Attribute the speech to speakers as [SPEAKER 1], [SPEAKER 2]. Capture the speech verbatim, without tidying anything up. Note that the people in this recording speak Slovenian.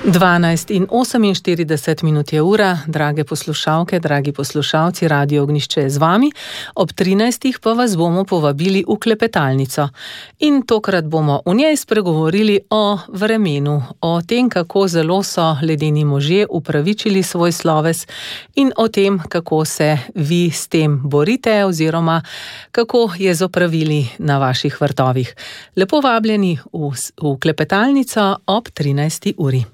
[SPEAKER 1] dvanajst in oseminštirideset minut je ura, drage poslušalke, dragi poslušalci, Radio Ognjišče je z vami. Ob trinajstih pa vas bomo povabili v klepetalnico. In tokrat bomo v njej spregovorili o vremenu, o tem, kako zelo so ledeni možje upravičili svoj sloves in o tem, kako se vi s tem borite oziroma kako je z opravili na vaših vrtovih. Lepo vabljeni v, v klepetalnico ob trinajsti uri.